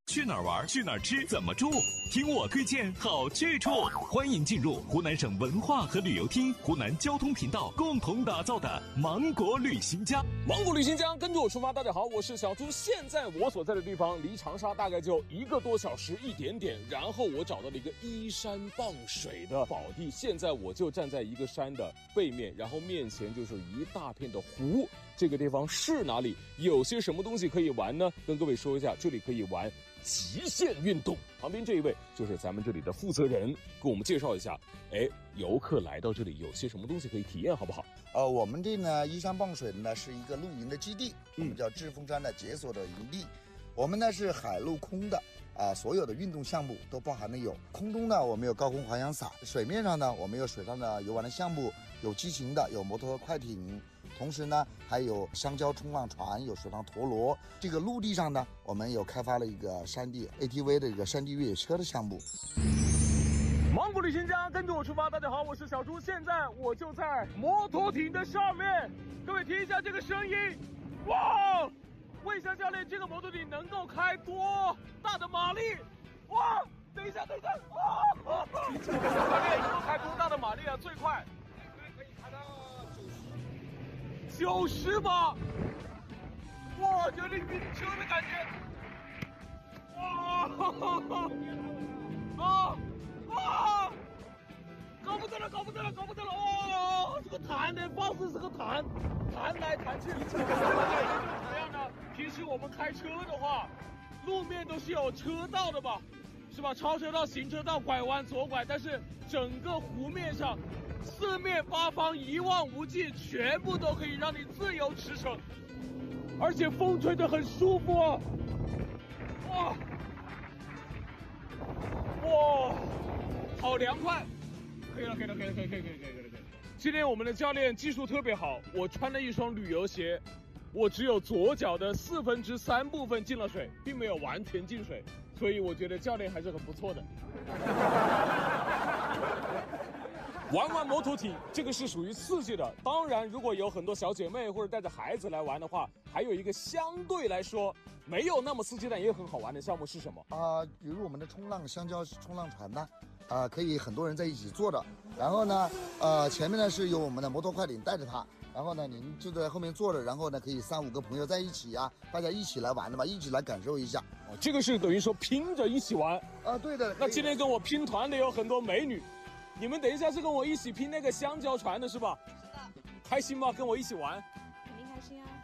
去哪儿玩？去哪儿吃？怎么住？听我推荐好去处。欢迎进入湖南省文化和旅游厅、湖南交通频道共同打造的芒果旅行家。 芒果旅行家，跟着我出发。大家好，我是小猪。现在我所在的地方离长沙大概就1个多小时一点点。然后我找到了一个依山傍水的宝地。现在我就站在一个山的背面，然后面前就是一大片的湖。这个地方是哪里？有些什么东西可以玩呢？跟各位说一下，这里可以玩极限运动。旁边这一位就是咱们这里的负责人，给我们介绍一下，游客来到这里有些什么东西可以体验，好不好？ 我们这呢依山傍水的呢是一个露营的基地，我们叫致丰山的解锁的营地。我们呢是海陆空的所有的运动项目都包含的有。空中呢我们有高空滑翔伞，水面上呢我们有水上的游玩的项目，有激情的，有摩托快艇，同时呢还有香蕉冲浪船，有水上陀螺。这个陆地上呢我们有开发了一个山地 ATV 的一个山地越野车的项目。 芒果旅行家，跟着我出发。大家好，我是小猪。现在我就在摩托艇的上面，各位听一下这个声音，哇！问一下教练，这个摩托艇能够开多大的马力？哇！等一下，哇！教练能够开多大的马力啊？最快可以开到90码。哇，有点晕车的感觉。哇！啊！搞不得了！哦，这个弹的方式是个弹来弹去。这个感觉就怎么样呢？平时我们开车的话，路面都是有车道的吧，是吧？超车道、行车道、拐弯、左拐，但是整个湖面上，四面八方一望无际，全部都可以让你自由驰骋，而且风吹得很舒服啊！哇！好凉快，可以了。今天我们的教练技术特别好，我穿了一双旅游鞋，我只有左脚的3/4部分进了水，并没有完全进水，所以我觉得教练还是很不错的。玩摩托艇，这个是属于刺激的。当然，如果有很多小姐妹或者带着孩子来玩的话，还有一个相对来说没有那么刺激但也很好玩的项目是什么？ 比如我们的香蕉冲浪船呢，可以很多人在一起坐着，然后呢，前面呢是有我们的摩托快艇带着它，然后呢您就在后面坐着，然后呢可以3、5个朋友在一起大家一起来玩的嘛，一起来感受一下。 这个是等于说拼着一起玩对的。 那今天跟我拼团的有很多美女。你们等一下是跟我一起拼那个香蕉船的是吧？是的。开心吗？跟我一起玩？